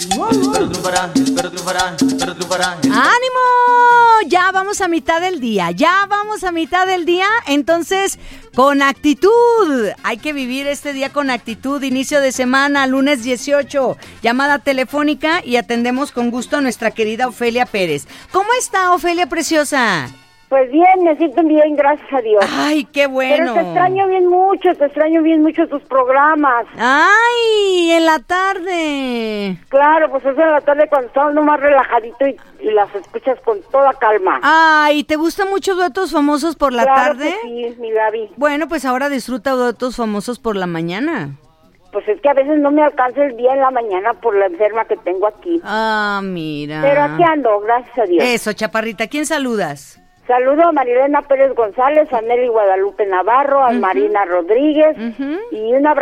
El perro triunfará, el perro triunfará. ¡Ánimo! Ya vamos a mitad del día, entonces con actitud. Hay que vivir este día con actitud, inicio de semana, lunes 18, llamada telefónica y atendemos con gusto a nuestra querida Ofelia Pérez. ¿Cómo está, Ofelia preciosa? Pues bien, me siento bien, gracias a Dios. Ay, qué bueno. Pero te extraño bien mucho tus programas. Ay, en la tarde. Claro, pues es en la tarde cuando estás nomás relajadito y las escuchas con toda calma. Ay, ¿te gustan mucho Duetos Famosos por la tarde? Claro que sí, mi Gaby. Bueno, pues ahora disfruta Duetos Famosos por la mañana. Pues es que a veces no me alcanza el día en la mañana por la enferma que tengo aquí. Ah, mira. Pero aquí ando, gracias a Dios. Eso, chaparrita. ¿Quién saludas? Saludo a Marilena Pérez González, a Nelly Guadalupe Navarro, a Marina Rodríguez y un abrazo